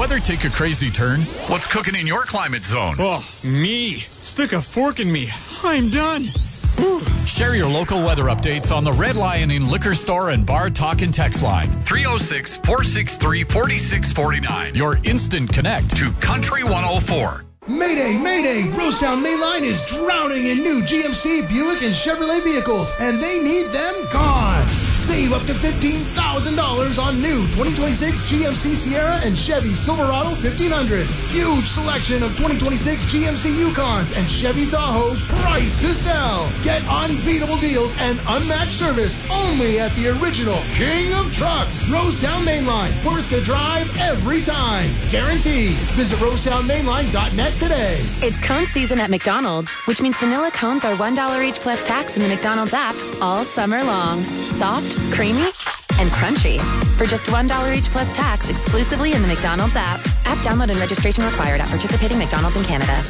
weather take a crazy turn? What's cooking in your climate zone? Oh, me. Stick a fork in me. I'm done. Share your local weather updates on the Red Lion Inn Liquor Store and Bar Talk and Text line 306-463-4649. Your instant connect to Country 104. Mayday, mayday! Rosetown Mainline is drowning in new GMC, Buick, and Chevrolet vehicles, and they need them gone. Save up to $15,000 on new 2026 GMC Sierra and Chevy Silverado 1500s. Huge selection of 2026 GMC Yukons and Chevy Tahoes priced to sell. Get unbeatable deals and unmatched service only at the original King of Trucks. Rosetown Mainline, worth the drive every time. Guaranteed. Visit rosetownmainline.net today. It's cone season at McDonald's, which means vanilla cones are $1 each plus tax in the McDonald's app all summer long. Soft, creamy, and crunchy. For just $1 each plus tax exclusively in the McDonald's app. App download and registration required at participating McDonald's in Canada.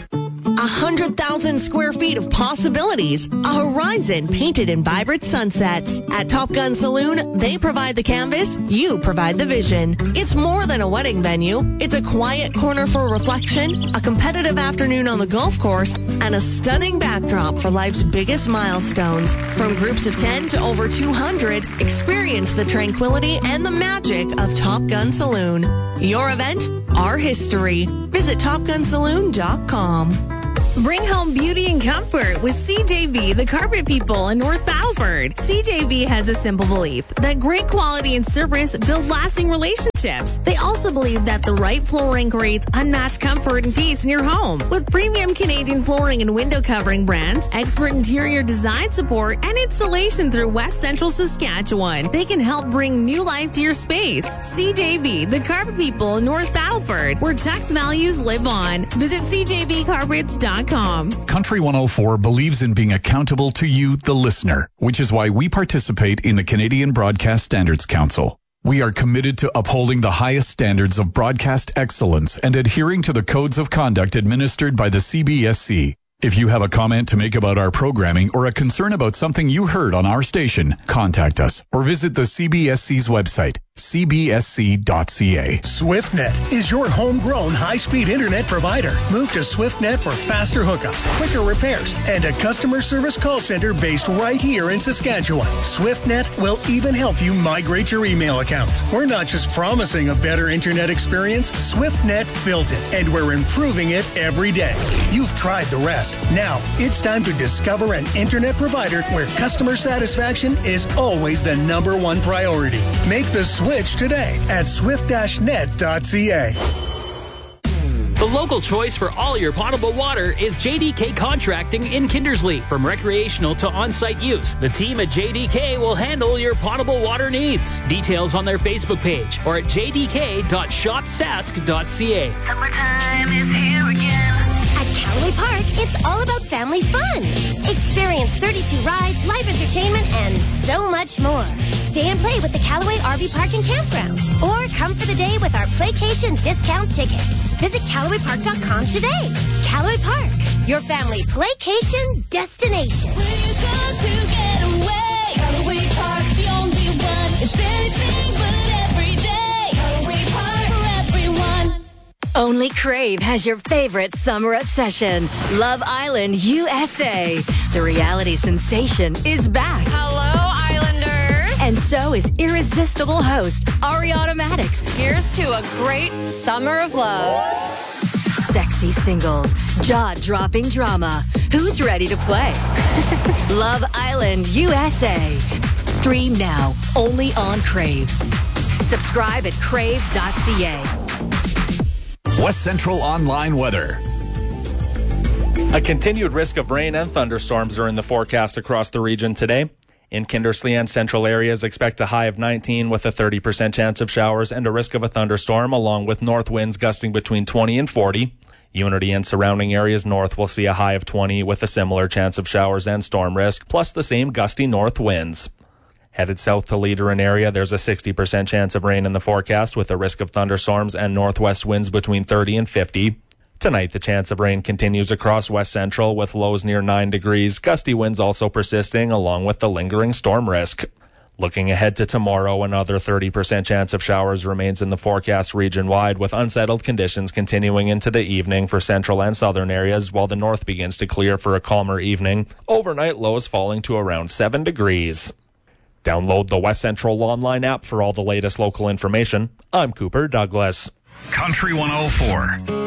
100,000 square feet of possibilities. A horizon painted in vibrant sunsets. At Top Gun Saloon, they provide the canvas, you provide the vision. It's more than a wedding venue. It's a quiet corner for reflection, a competitive afternoon on the golf course, and a stunning backdrop for life's biggest milestones. From groups of 10 to over 200, experience the tranquility and the magic of Top Gun Saloon. Your event, our history. Visit TopGunSaloon.com. Bring home beauty and comfort with CJV, the carpet people in North Battleford. CJV has a simple belief that great quality and service build lasting relationships. They also believe that the right flooring creates unmatched comfort and peace in your home. With premium Canadian flooring and window covering brands, expert interior design support, and installation through West Central Saskatchewan, they can help bring new life to your space. CJV, the carpet people in North Battleford, where Chuck's values live on. Visit CJVcarpets.com. Country 104 believes in being accountable to you, the listener, which is why we participate in the Canadian Broadcast Standards Council. We are committed to upholding the highest standards of broadcast excellence and adhering to the codes of conduct administered by the CBSC. If you have a comment to make about our programming or a concern about something you heard on our station, contact us or visit the CBSC's website, cbsc.ca. SwiftNet is your homegrown high-speed internet provider. Move to SwiftNet for faster hookups, quicker repairs, and a customer service call center based right here in Saskatchewan. SwiftNet will even help you migrate your email accounts. We're not just promising a better internet experience, SwiftNet built it, and we're improving it every day. You've tried the rest. Now, it's time to discover an internet provider where customer satisfaction is always the number one priority. Make the switch today at swift-net.ca. The local choice for all your potable water is JDK Contracting in Kindersley. From recreational to on-site use, the team at JDK will handle your potable water needs. Details on their Facebook page or at jdk.shopsask.ca. Summertime is here again. At Callaway Park, it's all about family fun. Experience 32 rides, live entertainment, and so much more. Stay and play with the Callaway RV Park and Campground. Or come for the day with our Playcation discount tickets. Visit CallawayPark.com today. Callaway Park, your family playcation destination. Where you go to get away? Callaway Park, the only one. It's anything but every day. Callaway Park for everyone. Only Crave has your favorite summer obsession, Love Island USA. The reality sensation is back. Hello, Islanders. And so is irresistible host Ariana Maddox. Here's to a great summer of love. Sexy singles, jaw-dropping drama. Who's ready to play? Love Island USA. Stream now, only on Crave. Subscribe at crave.ca. West Central Online Weather. A continued risk of rain and thunderstorms are in the forecast across the region today. In Kindersley and central areas, expect a high of 19 with a 30% chance of showers and a risk of a thunderstorm, along with north winds gusting between 20 and 40. Unity and surrounding areas north will see a high of 20 with a similar chance of showers and storm risk, plus the same gusty north winds. Headed south to Leederin area, there's a 60% chance of rain in the forecast with a risk of thunderstorms and northwest winds between 30 and 50. Tonight, the chance of rain continues across west central with lows near 9 degrees, gusty winds also persisting along with the lingering storm risk. Looking ahead to tomorrow, another 30% chance of showers remains in the forecast region-wide, with unsettled conditions continuing into the evening for central and southern areas, while the north begins to clear for a calmer evening. Overnight lows falling to around 7 degrees. Download the West Central online app for all the latest local information. I'm Cooper Douglas. Country 104.